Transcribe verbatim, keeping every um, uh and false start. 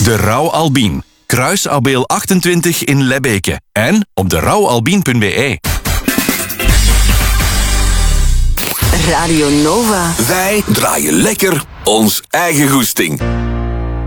De Rauw Albien. Kruis Abeel achtentwintig in Lebbeke. En op de rouwalbien punt b e. Radio Nova. Wij draaien lekker ons eigen goesting.